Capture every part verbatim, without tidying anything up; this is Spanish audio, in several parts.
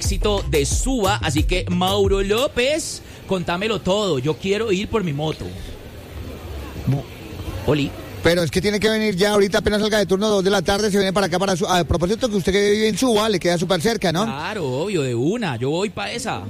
éxito de Suba. Así que, Mauro López, contámelo todo. Yo quiero ir por mi moto. Oli. Pero es que tiene que venir ya ahorita, apenas salga de turno, dos de la tarde, se viene para acá para su... A propósito que usted que vive en Suba, le queda súper cerca, ¿no? Claro, obvio, de una. Yo voy para esa.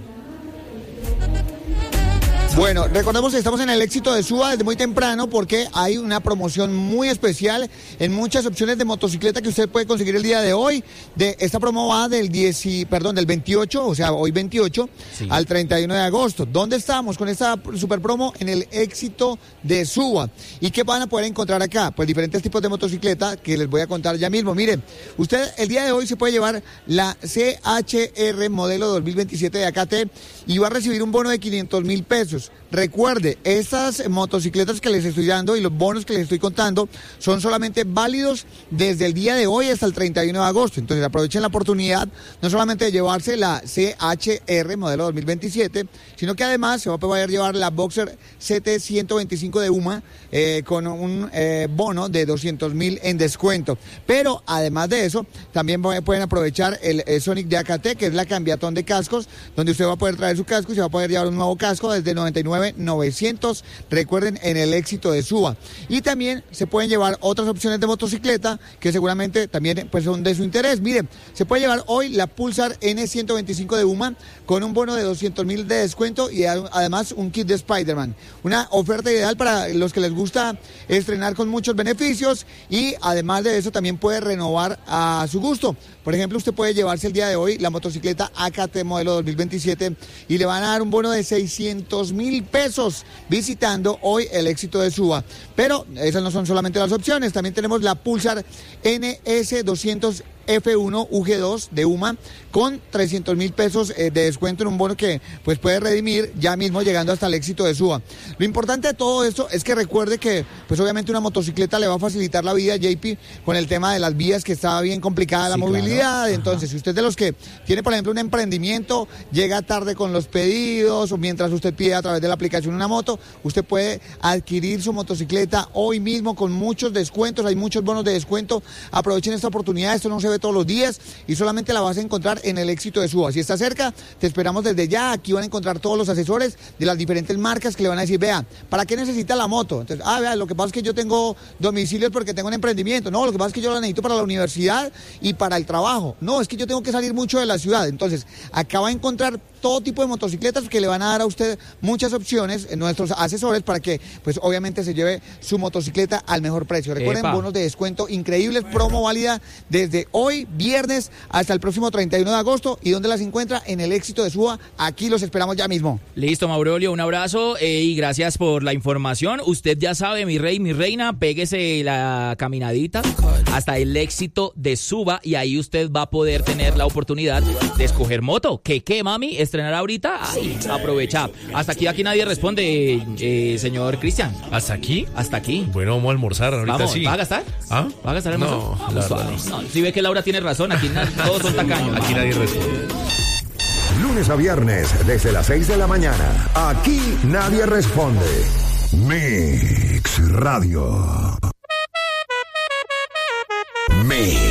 Bueno, recordemos que estamos en el éxito de Suba desde muy temprano porque hay una promoción muy especial en muchas opciones de motocicleta que usted puede conseguir el día de hoy. De esta promo va del diez, perdón, del veintiocho, o sea, hoy veintiocho, sí, al treinta y uno de agosto. ¿Dónde estamos con esta super promo? En el éxito de Suba. ¿Y qué van a poder encontrar acá? Pues diferentes tipos de motocicleta que les voy a contar ya mismo. Miren, usted el día de hoy se puede llevar la C H R modelo dos mil veintisiete de A K T y va a recibir un bono de quinientos mil pesos. Recuerde, estas motocicletas que les estoy dando y los bonos que les estoy contando son solamente válidos desde el día de hoy hasta el treinta y uno de agosto. Entonces aprovechen la oportunidad no solamente de llevarse la C H R modelo dos mil veintisiete, sino que además se va a poder llevar la Boxer C T ciento veinticinco de UMA eh, con un eh, bono de doscientos mil en descuento. Pero además de eso, también pueden aprovechar el eh, Sonic de A K T, que es la cambiatón de cascos, donde usted va a poder traer su casco y se va a poder llevar un nuevo casco desde noventa y nueve mil novecientos, recuerden, en el éxito de Suba. Y también se pueden llevar otras opciones de motocicleta que seguramente también pues, son de su interés. Miren, se puede llevar hoy la Pulsar N ciento veinticinco de UMA con un bono de doscientos mil de descuento y además un kit de Spider-Man. Una oferta ideal para los que les gusta estrenar con muchos beneficios y además de eso también puede renovar a su gusto. Por ejemplo, usted puede llevarse el día de hoy la motocicleta A K T modelo dos mil veintisiete y le van a dar un bono de seiscientos mil pesos visitando hoy el éxito de Suba. Pero esas no son solamente las opciones, también tenemos la Pulsar N S doscientos F uno U G dos de UMA con trescientos mil pesos eh, de descuento en un bono que pues puede redimir ya mismo llegando hasta el éxito de Suba. Lo importante de todo esto es que recuerde que pues obviamente una motocicleta le va a facilitar la vida a J P con el tema de las vías que está bien complicada la sí, movilidad. Claro. Entonces, si usted es de los que tiene por ejemplo un emprendimiento, llega tarde con los pedidos o mientras usted pide a través de la aplicación una moto, usted puede adquirir su motocicleta hoy mismo con muchos descuentos, hay muchos bonos de descuento. Aprovechen esta oportunidad, esto no se ve todos los días y solamente la vas a encontrar en el éxito de Suba. Si está cerca, te esperamos desde ya. Aquí van a encontrar todos los asesores de las diferentes marcas que le van a decir, vea, ¿para qué necesita la moto? Entonces, ah, vea, lo que pasa es que yo tengo domicilios porque tengo un emprendimiento. No, lo que pasa es que yo la necesito para la universidad y para el trabajo. No, es que yo tengo que salir mucho de la ciudad. Entonces, acá va a encontrar todo tipo de motocicletas que le van a dar a usted muchas opciones en nuestros asesores para que, pues, obviamente se lleve su motocicleta al mejor precio. Recuerden, Epa. bonos de descuento increíbles, promo válida desde hoy, viernes, hasta el próximo treinta y uno de agosto. ¿Y dónde las encuentra? En el éxito de Suba. Aquí los esperamos ya mismo. Listo, Maurolio, un abrazo eh, y gracias por la información. Usted ya sabe, mi rey, mi reina, péguese la caminadita hasta el éxito de Suba y ahí usted va a poder tener la oportunidad de escoger moto. ¿Qué, qué, mami? ¿Estrenar ahorita? Ay, aprovecha. Hasta aquí, aquí nadie responde, eh, señor Cristian. ¿Hasta aquí? Hasta aquí. Bueno, vamos a almorzar ahorita. Vamos, sí. ¿Va a gastar? ¿Ah? ¿Va a gastar el almuerzo? No, la verdad no. no. Si ve que Laura tiene razón, aquí na- todos son tacaños. Aquí nadie responde. Lunes a viernes, desde las seis de la mañana. Aquí nadie responde. Mix Radio. Mix.